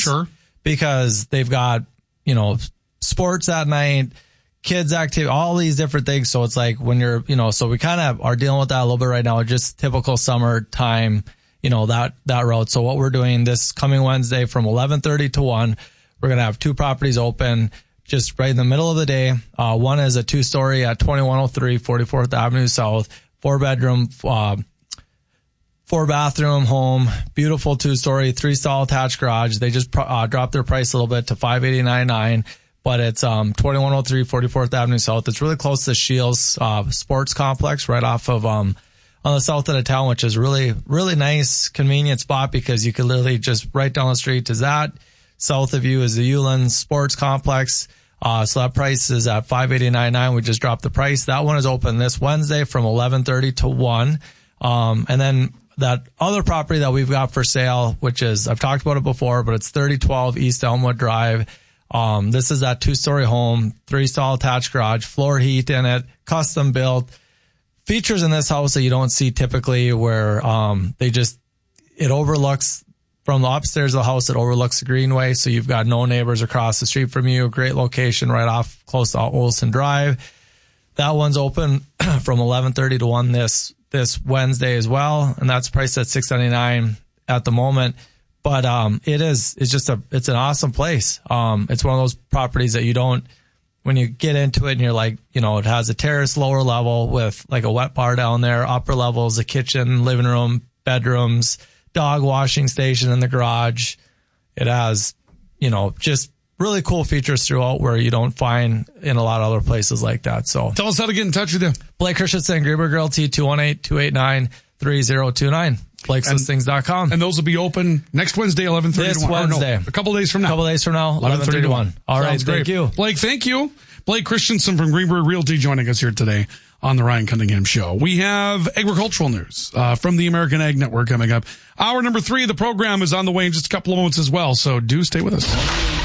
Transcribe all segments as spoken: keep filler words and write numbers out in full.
Sure. Because they've got, you know, sports at night, kids activity, all these different things. So it's like when you're, you know, so we kind of are dealing with that a little bit right now, just typical summertime, you know, that, that route. So what we're doing this coming Wednesday from eleven thirty to one, we're going to have two properties open just right in the middle of the day. Uh, one is a two story at twenty-one oh three forty-fourth Avenue South, four bedroom, uh, four bathroom home, beautiful two story, three stall attached garage. They just uh, dropped their price a little bit to five eighty-nine nine, but it's um twenty-one oh three forty-fourth Avenue South. It's really close to Shields uh, Sports Complex, right off of um on the south end of town, which is really really nice, convenient spot because you could literally just right down the street is that. South of you is the Ulan Sports Complex. Uh, so that price is at five eighty-nine nine. We just dropped the price. That one is open this Wednesday from eleven thirty to one. Um, and then that other property that we've got for sale, which is, I've talked about it before, but it's thirty twelve East Elmwood Drive. Um, this is that two story home, three stall attached garage, floor heat in it, custom built. Features in this house that you don't see typically where, um, they just, it overlooks from the upstairs of the house, it overlooks the Greenway. So you've got no neighbors across the street from you. Great location right off close to Olson Drive. That one's open from eleven thirty to one this, this Wednesday as well. And that's priced at six ninety-nine at the moment. But, um, it is, it's just a, it's an awesome place. Um, it's one of those properties that you don't, when you get into it and you're like, you know, it has a terrace lower level with like a wet bar down there, upper levels, a kitchen, living room, bedrooms, dog washing station in the garage. It has, you know, just really cool features throughout where you don't find in a lot of other places like that. So tell us how to get in touch with you. Blake Christensen, Greenberg Realty, two one eight, two eight nine, three zero two nine. Blakes Listings dot com. And those will be open next Wednesday, eleven thirty this to one. Wednesday. No, a couple days from now. A couple days from now, eleven thirty to one. All right, thank you. Blake, thank you. Blake Christensen from Greenberg Realty joining us here today on the Ryan Cunningham Show. We have agricultural news uh, from the American Ag Network coming up. Hour number three of the program is on the way in just a couple of moments as well, so do stay with us.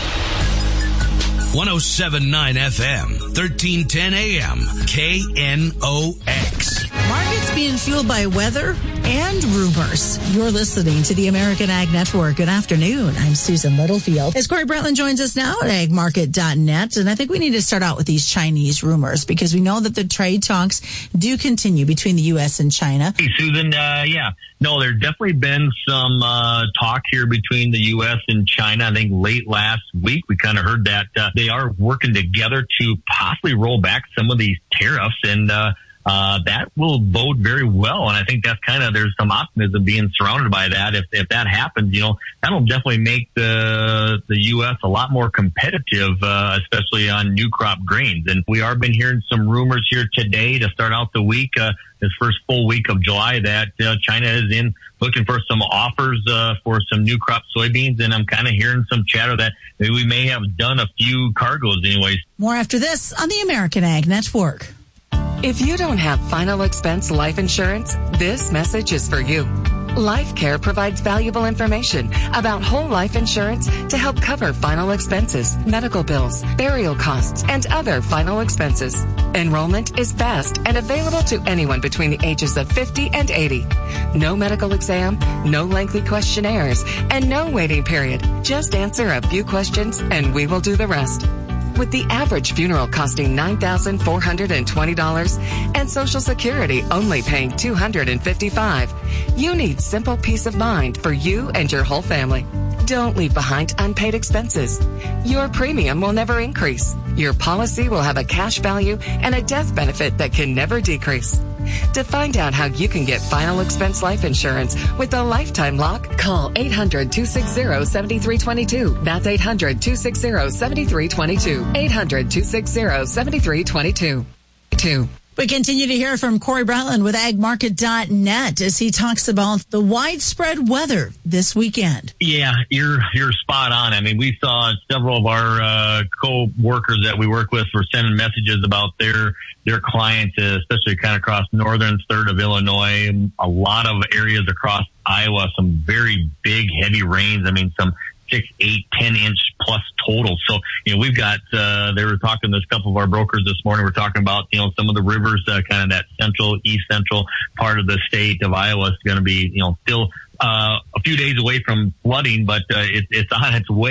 one oh seven point nine F M, thirteen ten A M, K N O X. Markets being fueled by weather and rumors. You're listening to the American Ag Network. Good afternoon. I'm Susan Littlefield. As Corey Bretland joins us now at ag market dot net, and I think we need to start out with these Chinese rumors because we know that the trade talks do continue between the U S and China. Hey, Susan, uh, yeah. No, there's definitely been some uh, talk here between the U S and China. I think late last week we kind of heard that uh, they are working together to possibly roll back some of these tariffs, and uh, uh, that will bode very well. And I think that's kind of, there's some optimism being surrounded by that. If if that happens, you know, that'll definitely make the the U S a lot more competitive, uh, especially on new crop grains. And we are been hearing some rumors here today to start out the week. Uh, this first full week of July that uh, China is in looking for some offers uh, for some new crop soybeans. And I'm kind of hearing some chatter that maybe we may have done a few cargoes anyways. More after this on the American Ag Network. If you don't have final expense life insurance, this message is for you. LifeCare provides valuable information about whole life insurance to help cover final expenses, medical bills, burial costs, and other final expenses. Enrollment is fast and available to anyone between the ages of fifty and eighty. No medical exam, no lengthy questionnaires, and no waiting period. Just answer a few questions and we will do the rest. With the average funeral costing nine thousand four hundred twenty dollars and Social Security only paying two hundred fifty-five dollars, you need simple peace of mind for you and your whole family. Don't leave behind unpaid expenses. Your premium will never increase. Your policy will have a cash value and a death benefit that can never decrease. To find out how you can get final expense life insurance with a lifetime lock, call eight hundred, two six zero, seven three two two. That's eight hundred, two six zero, seven three two two. eight hundred, two six zero, seven three two two. Two. We continue to hear from Corey Bretland with ag market dot net as he talks about the widespread weather this weekend. Yeah, you're you're spot on. I mean, we saw several of our uh, co-workers that we work with were sending messages about their their clients, especially kind of across northern third of Illinois, a lot of areas across Iowa, some very big, heavy rains. I mean, some six, eight, ten inch plus total. So, you know, we've got, uh, they were talking to a couple of our brokers this morning. We're talking about, you know, some of the rivers, uh, kind of that central, east central part of the state of Iowa is going to be, you know, still, uh, a few days away from flooding, but, uh, it, it's on its way.